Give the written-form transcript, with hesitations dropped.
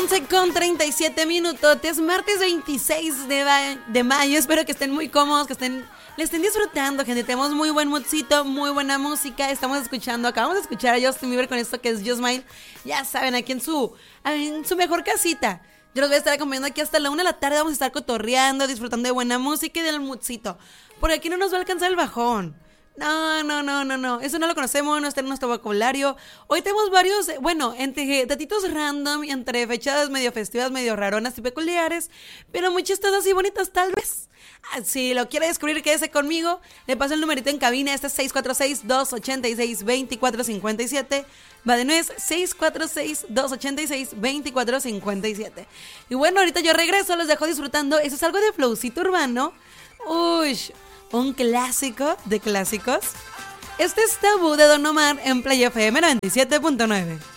11:37. Es martes 26 de mayo. Espero que estén muy cómodos, le estén disfrutando, gente. Tenemos muy buen moodcito, muy buena música. Acabamos de escuchar a Justin Bieber con esto que es Just Smile. Ya saben, aquí en su mejor casita. Yo los voy a estar acompañando aquí hasta la 1 de la tarde. Vamos a estar cotorreando, disfrutando de buena música y del moodcito. Por aquí no nos va a alcanzar el bajón. No. Eso no lo conocemos, no está en nuestro vocabulario. Hoy tenemos varios, entre datitos random, entre fechas medio festivas, medio raronas y peculiares, pero muy chistosas y bonitas tal vez. Si lo quiere descubrir, quédese conmigo. Le paso el numerito en cabina. Este es 646-286-2457. Va de nuez, 646-286-2457. Y bueno, ahorita yo regreso, los dejo disfrutando. Eso es algo de flowcito urbano. Uy, un clásico de clásicos. Este es Tabú de Don Omar en Play FM 97.9.